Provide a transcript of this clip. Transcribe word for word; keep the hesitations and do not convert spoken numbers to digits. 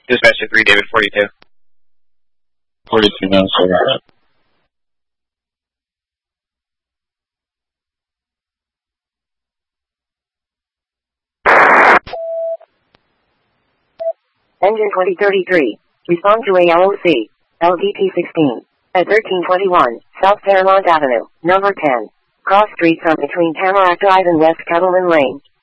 Dispatch to three, David forty-two. forty-two minutes over. Engine twenty thirty-three. Respond to A L O C. L D P sixteen. At thirteen twenty-one, South Fairmont Avenue, number ten. Cross street from between Tamarack Drive and West Kettleman Lane.